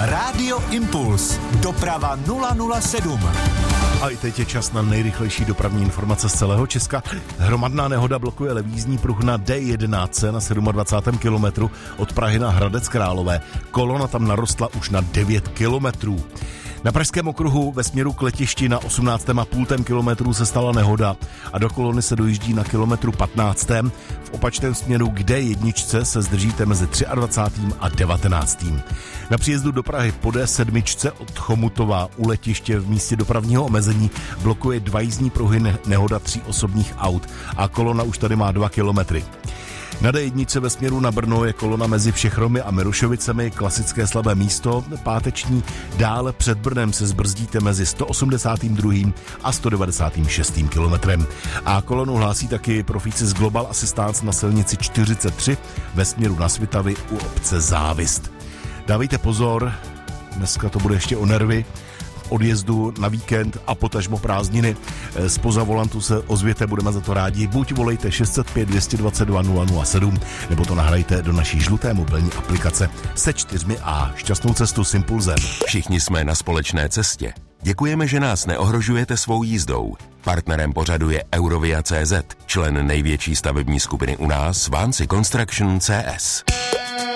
Rádio Impuls. Doprava 007. A i teď je čas na nejrychlejší dopravní informace z celého Česka. Hromadná nehoda blokuje levý jízdní pruh na D11 na 27. kilometru od Prahy na Hradec Králové. Kolona tam narostla už na 9 kilometrů. Na pražském okruhu ve směru k letišti na 18,5 kilometru se stala nehoda a do kolony se dojíždí na kilometru 15. V opačném směru k D1 se zdržíte mezi 23. a 19. Na příjezdu do Prahy po D7 od Chomutova u letiště v místě dopravního omezení blokuje 2 jízdní pruhy nehoda 3 osobních aut a kolona už tady má 2 kilometry. Na D1 ve směru na Brno je kolona mezi Všechromy a Mirošovicemi, klasické slabé místo, páteční. Dále před Brnem se zbrzdíte mezi 182. a 196. kilometrem. A kolonu hlásí taky profíci z Global Assistance na silnici 43 ve směru na Svitavy u obce Závist. Dávejte pozor, dneska to bude ještě o nervy. Odjezdu na víkend a potažmo prázdniny. Zpoza volantu se ozvěte, budeme za to rádi. Buď volejte 605 222 007, nebo to nahrajte do naší žluté mobilní aplikace se 4A. Šťastnou cestu s Impulzem. Všichni jsme na společné cestě. Děkujeme, že nás neohrožujete svou jízdou. Partnerem pořadu je Eurovia.cz, člen největší stavební skupiny u nás, Vancy Construction CS.